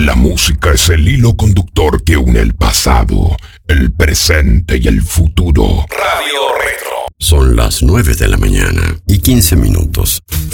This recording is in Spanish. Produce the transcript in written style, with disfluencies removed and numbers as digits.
La música es el hilo conductor que une el pasado, el presente y el futuro. Radio Retro. Son las 9 de la mañana y 15 minutos.